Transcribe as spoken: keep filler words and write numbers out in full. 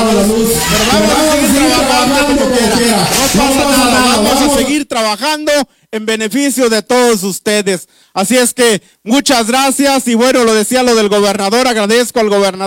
apagado la luz. Pero vamos a seguir trabajando como quiera. No pasa nada, vamos a seguir trabajando en beneficio de todos ustedes. Así es que muchas gracias y bueno, lo decía lo del gobernador, agradezco al gobernador.